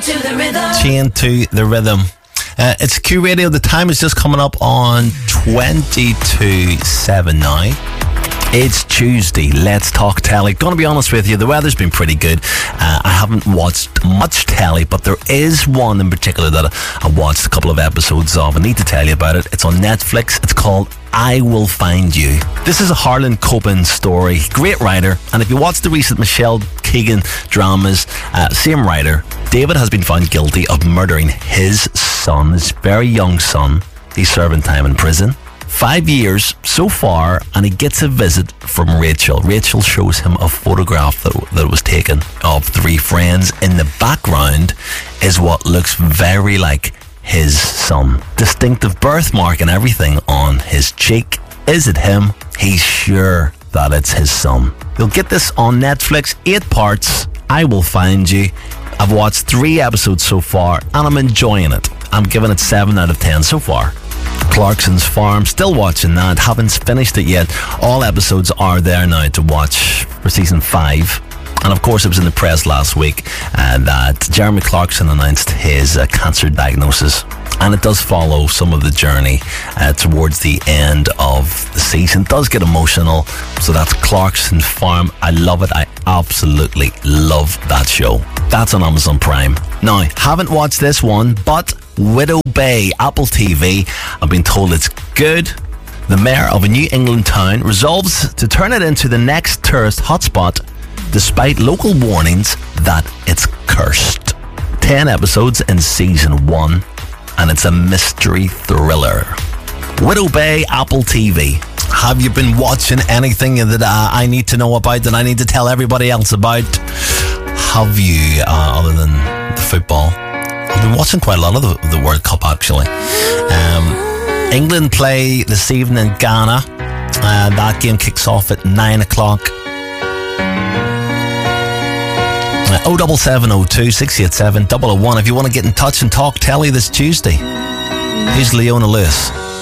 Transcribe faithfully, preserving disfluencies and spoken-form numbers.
to the rhythm. Chained to the rhythm. Uh, it's Q Radio. The time is just coming up on twenty-two seven now. It's Tuesday. Let's talk telly. Gonna be honest with you, the weather's been pretty good. Uh, I haven't watched much telly, but there is one in particular that I watched a couple of episodes of. I need to tell you about it. It's on Netflix. It's called I Will Find You. This is a Harlan Coben story. Great writer. And if you watch the recent Michelle Keegan dramas, uh, same writer. David has been found guilty of murdering his son, his very young son. He's serving time in prison. Five years so far, and he gets a visit from Rachel. Rachel shows him a photograph that, that was taken of three friends. In the background is what looks very like his son. Distinctive birthmark and everything on his cheek. Is it him? He's sure that it's his son. You'll get this on Netflix, eight parts. I Will Find You. I've watched three episodes so far, and I'm enjoying it. I'm giving it seven out of ten so far. Clarkson's Farm, still watching that, haven't finished it yet. All episodes are there now to watch for season five. And of course it was in the press last week uh, that Jeremy Clarkson announced his uh, cancer diagnosis, and it does follow some of the journey uh, towards the end of the season. It does get emotional. So that's Clarkson Farm. I love it. I absolutely love that show. That's on Amazon Prime. Now, haven't watched this one, but Widow Bay, Apple T V. I've been told it's good. The mayor of a New England town resolves to turn it into the next tourist hotspot, despite local warnings that it's cursed. Ten episodes in season one, and it's a mystery thriller. Widow Bay, Apple T V. Have you been watching anything that uh, I need to know about, that I need to tell everybody else about? Have you, uh, other than the football? I've been watching quite a lot of the, the World Cup, actually. Um, England play this evening in Ghana. Uh, that game kicks off at nine o'clock. oh seven seven oh two, six eight seven, double oh one if you want to get in touch and talk telly this Tuesday. Here's Leona Lewis.